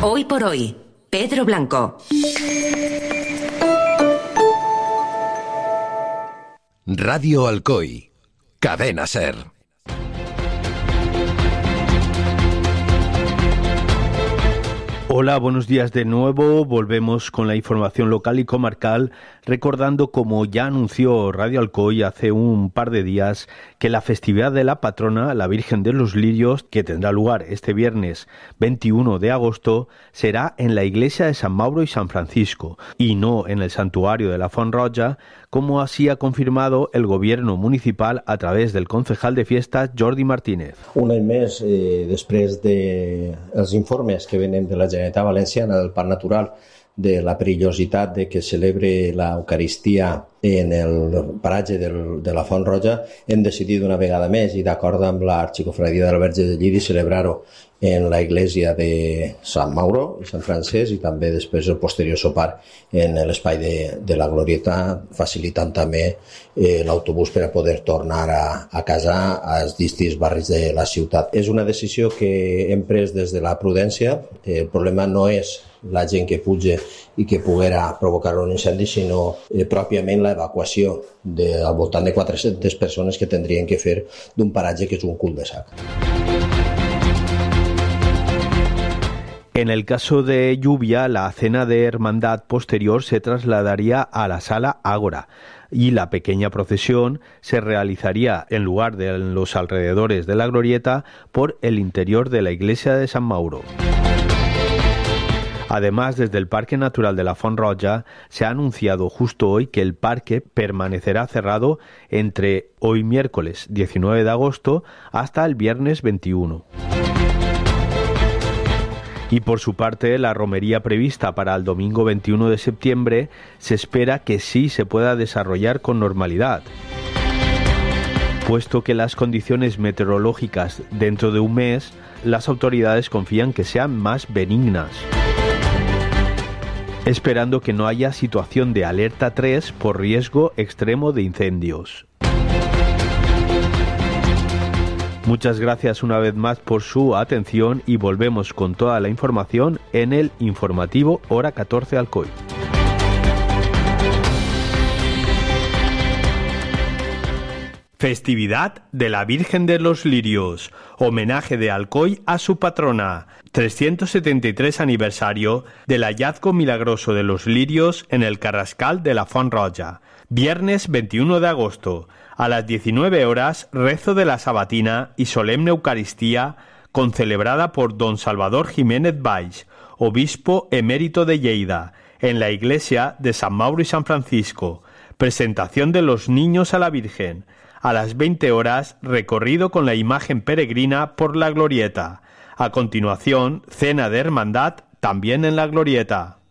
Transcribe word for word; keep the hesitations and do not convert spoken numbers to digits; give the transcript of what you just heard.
Hoy por hoy, Pedro Blanco. Radio Alcoy, Cadena Ser. Hola, buenos días de nuevo. Volvemos con la información local y comarcal, recordando, como ya anunció Radio Alcoy hace un par de días, que la festividad de la patrona, la Virgen de los Lirios, que tendrá lugar este viernes veintiuno de agosto, será en la iglesia de San Mauro y San Francisco, y no en el santuario de la Font Roja, como así ha confirmado el gobierno municipal a través del concejal de fiestas Jordi Martínez. Un any més, eh, després dels de informes que venen de la Generalitat Valenciana del Parc Natural de la perillositat de que celebre l'Eucaristia en el paratge del, de la Font Roja, hem decidit una vegada més, i d'acord amb l'Arxicofradia del Verge de Lliri, celebrar-ho en la iglesia de Sant Mauro i Sant Francesc, i també després el posterior sopar en l'espai de, de la Glorieta, facilitant també eh, l'autobús per a poder tornar a, a casa als distints barris de la ciutat. És una decisió que hem pres des de la prudència. El problema no és la gent que puja i que poguera provocar un incendi, sinó eh, pròpiament l'evacuació de, al voltant de quatre-centes persones que tindrien que fer d'un paratge que és un cul-de-sac. En el caso de lluvia, la cena de hermandad posterior se trasladaría a la sala Ágora y la pequeña procesión se realizaría, en lugar de en los alrededores de la Glorieta, por el interior de la iglesia de San Mauro. Además, desde el Parque Natural de la Font Roja se ha anunciado justo hoy que el parque permanecerá cerrado entre hoy miércoles diecinueve de agosto hasta el viernes veintiuno. Y por su parte, la romería prevista para el domingo veintiuno de septiembre se espera que sí se pueda desarrollar con normalidad, puesto que las condiciones meteorológicas dentro de un mes, las autoridades confían que sean más benignas, esperando que no haya situación de alerta tres por riesgo extremo de incendios. Muchas gracias una vez más por su atención y volvemos con toda la información en el informativo Hora catorce Alcoy. Festividad de la Virgen de los Lirios, homenaje de Alcoy a su patrona, trescientos setenta y tres aniversario del hallazgo milagroso de los lirios en el Carrascal de la Font Roja, viernes veintiuno de agosto, a las diecinueve horas, rezo de la Sabatina y solemne Eucaristía, concelebrada por don Salvador Jiménez Valls, obispo emérito de Lleida, en la iglesia de San Mauro y San Francisco, presentación de los niños a la Virgen. A las veinte horas, recorrido con la imagen peregrina por la Glorieta. A continuación, cena de hermandad también en la Glorieta.